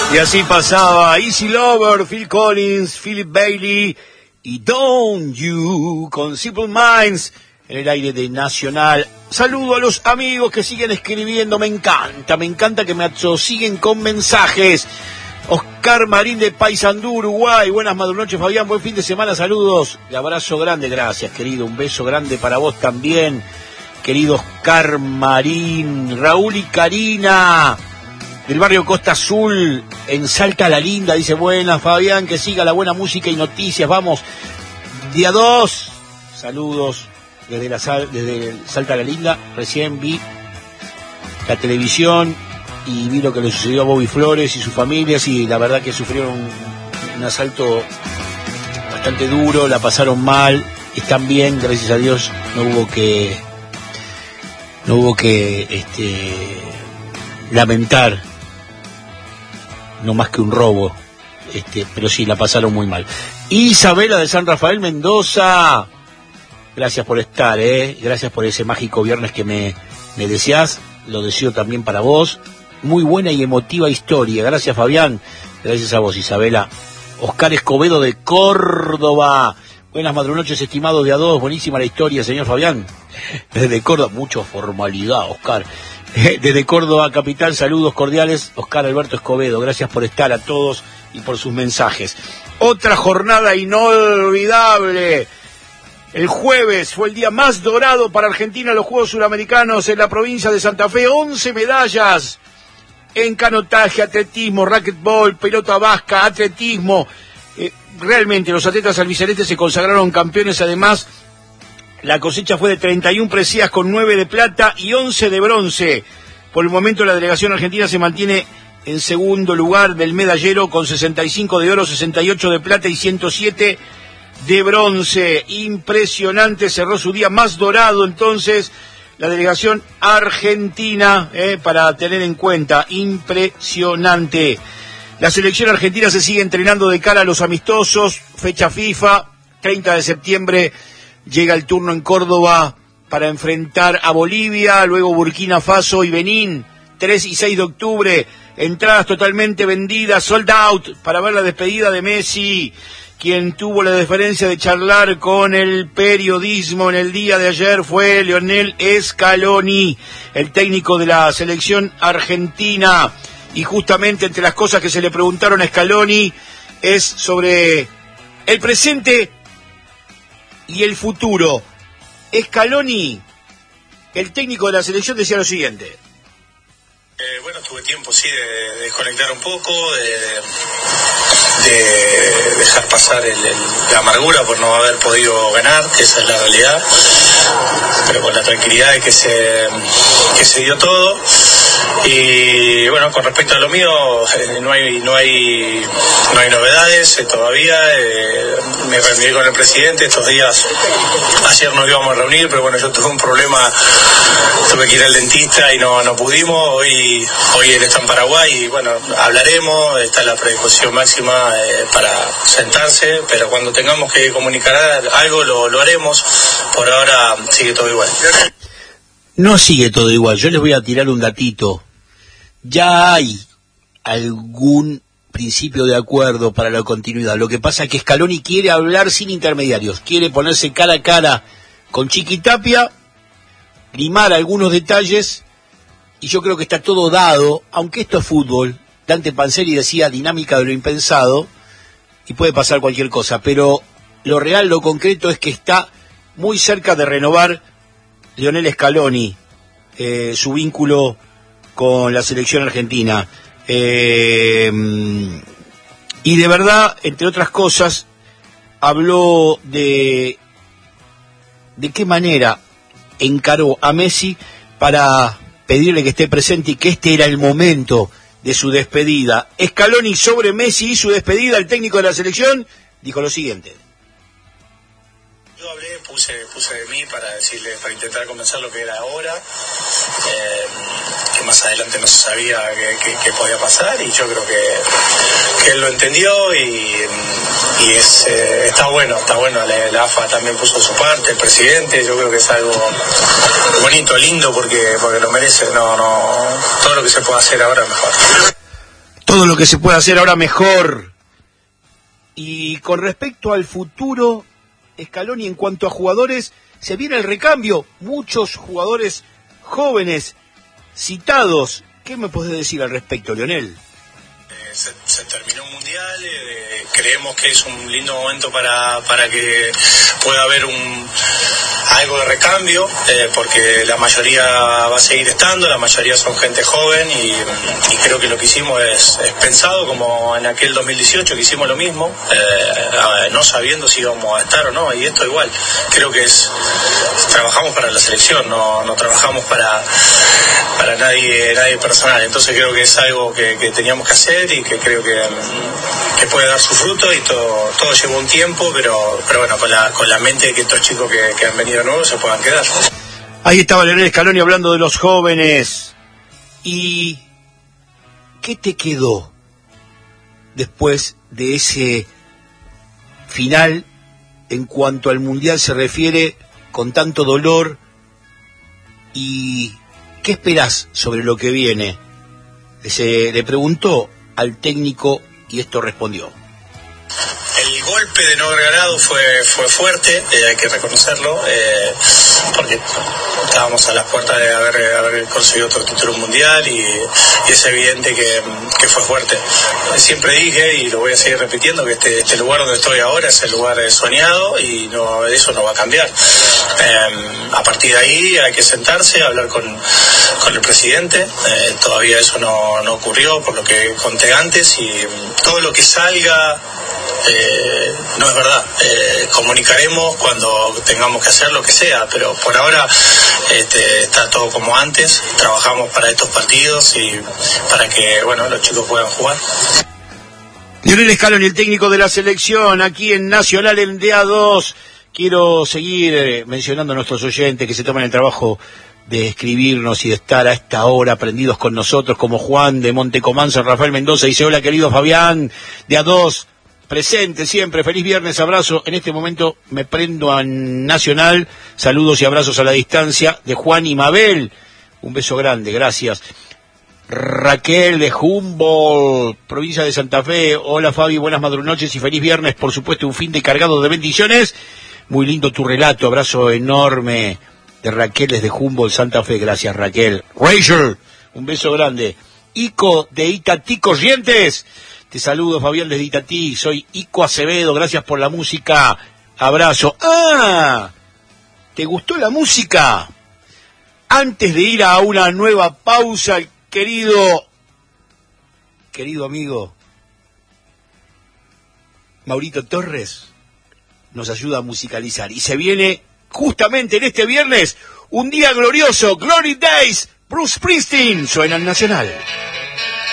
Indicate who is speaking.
Speaker 1: Y así pasaba Easy Lover, Phil Collins, Philip Bailey y Don't You con Simple Minds en el aire de Nacional. Saludo a los amigos que siguen escribiendo, me encanta que me siguen con mensajes. Oscar Marín de Paysandú, Uruguay, buenas noches Fabián, buen fin de semana, saludos, y abrazo grande, gracias querido, un beso grande para vos también, querido Oscar Marín. Raúl y Karina del barrio Costa Azul en Salta la Linda, dice buenas Fabián, que siga la buena música y noticias, vamos, día 2, saludos desde Salta la Linda, recién vi la televisión y vi lo que le sucedió a Bobby Flores y sus familias y la verdad que sufrieron un asalto bastante duro, la pasaron mal, están bien, gracias a Dios, no hubo que lamentar, no más que un robo, pero sí, la pasaron muy mal. Isabela de San Rafael Mendoza, gracias por estar, gracias por ese mágico viernes que me deseás, lo deseo también para vos. Muy buena y emotiva historia, gracias Fabián, gracias a vos Isabela. Oscar Escobedo de Córdoba, buenas madrunoches estimados de A2, buenísima la historia señor Fabián, desde Córdoba, mucha formalidad Oscar, desde Córdoba capital, saludos cordiales, Oscar Alberto Escobedo, gracias por estar a todos y por sus mensajes. Otra jornada inolvidable. El jueves fue el día más dorado para Argentina en los Juegos Suramericanos en la provincia de Santa Fe, 11 medallas en canotaje, atletismo, racquetball, pelota vasca, atletismo. Realmente los atletas albicelestes se consagraron campeones, además la cosecha fue de 31 preseas con 9 de plata y 11 de bronce. Por el momento la delegación argentina se mantiene en segundo lugar del medallero con 65 de oro, 68 de plata y 107 de bronce. Impresionante, cerró su día más dorado entonces la delegación argentina, para tener en cuenta, impresionante. La selección argentina se sigue entrenando de cara a los amistosos, fecha FIFA, 30 de septiembre llega el turno en Córdoba para enfrentar a Bolivia, luego Burkina Faso y Benín, 3 y 6 de octubre, entradas totalmente vendidas, sold out, para ver la despedida de Messi. Quien tuvo la deferencia de charlar con el periodismo en el día de ayer fue Lionel Scaloni, el técnico de la selección argentina. Y justamente entre las cosas que se le preguntaron a Scaloni es sobre el presente y el futuro. Scaloni, el técnico de la selección, decía lo siguiente.
Speaker 2: Bueno, tuve tiempo, sí, de desconectar un poco, de dejar pasar la amargura por no haber podido ganar, que esa es la realidad, pero con la tranquilidad de que se dio todo. Y bueno, con respecto a lo mío, no hay novedades todavía. Me reuní con el presidente estos días. Ayer nos íbamos a reunir, pero bueno, yo tuve un problema, tuve que ir al dentista y no pudimos. Hoy él está en Paraguay y bueno, hablaremos, está la predisposición máxima para sentarse, pero cuando tengamos que comunicar algo lo haremos. Por ahora sigue todo igual.
Speaker 1: No sigue todo igual, yo les voy a tirar un datito. Ya hay algún principio de acuerdo para la continuidad. Lo que pasa es que Scaloni quiere hablar sin intermediarios, quiere ponerse cara a cara con Chiquitapia, limar algunos detalles, y yo creo que está todo dado, aunque esto es fútbol. Dante Panzeri decía dinámica de lo impensado, y puede pasar cualquier cosa, pero lo real, lo concreto es que está muy cerca de renovar Lionel Scaloni, su vínculo con la selección argentina. Y de verdad, entre otras cosas, habló de qué manera encaró a Messi para pedirle que esté presente y que este era el momento de su despedida. Scaloni sobre Messi y su despedida, el técnico de la selección, dijo lo siguiente.
Speaker 2: Yo hablé, puse de mí para intentar convencer lo que era ahora, que más adelante no se sabía qué podía pasar, y yo creo que él lo entendió y está bueno, la AFA también puso de su parte, el presidente, yo creo que es algo bonito, lindo, porque lo merece, todo lo que se puede hacer ahora mejor.
Speaker 1: Todo lo que se puede hacer ahora mejor. Y con respecto al futuro, Scaloni, en cuanto a jugadores, se viene el recambio. Muchos jugadores jóvenes citados. ¿Qué me podés decir al respecto, Lionel?
Speaker 2: Se terminó un mundial, creemos que es un lindo momento para que pueda haber algo de recambio, porque la mayoría va a seguir estando, la mayoría son gente joven y creo que lo que hicimos es pensado como en aquel 2018 que hicimos lo mismo, no sabiendo si íbamos a estar o no, y esto igual, creo que trabajamos para la selección, no trabajamos para nadie personal, entonces creo que es algo que teníamos que hacer y que creo que puede dar su fruto, y todo lleva un tiempo, pero bueno, con la mente de que estos chicos que han venido nuevos se puedan quedar.
Speaker 1: Ahí estaba Lionel Scaloni hablando de los jóvenes. ¿Y qué te quedó después de ese final en cuanto al Mundial se refiere, con tanto dolor? ¿Y qué esperás sobre lo que viene? Le preguntó al técnico y esto respondió.
Speaker 2: El golpe de no haber ganado fue fuerte, hay que reconocerlo, porque estábamos a las puertas de haber conseguido otro título mundial y es evidente que fue fuerte. Siempre dije, y lo voy a seguir repitiendo, que este lugar donde estoy ahora es el lugar soñado y eso no va a cambiar. A partir de ahí hay que sentarse, hablar con el presidente, todavía eso no ocurrió por lo que conté antes, y todo lo que salga no es verdad, comunicaremos cuando tengamos que hacer lo que sea, pero por ahora está todo como antes, trabajamos para estos partidos y para que los chicos puedan jugar.
Speaker 1: Lionel Scaloni, el técnico de la selección, aquí en Nacional en DA2. Quiero seguir mencionando a nuestros oyentes que se toman el trabajo de escribirnos y de estar a esta hora prendidos con nosotros, como Juan de Montecomanzo, Rafael Mendoza, dice: hola querido Fabián, DA2, presente siempre, feliz viernes, abrazo. En este momento me prendo a Nacional, saludos y abrazos a la distancia de Juan y Mabel, un beso grande, gracias. Raquel de Humboldt, provincia de Santa Fe, hola Fabi, buenas madrunoches y feliz viernes, por supuesto un fin de cargado de bendiciones. Muy lindo tu relato, abrazo enorme de Raquel desde Humboldt, Santa Fe, gracias Raquel. Rachel, un beso grande. Ico de Itatí Corrientes, te saludo Fabián desde Itatí, soy Ico Acevedo, gracias por la música, abrazo. ¿Te gustó la música? Antes de ir a una nueva pausa, querido amigo Maurito Torres nos ayuda a musicalizar, y se viene justamente en este viernes un día glorioso, Glory Days, Bruce Springsteen, suena en Nacional.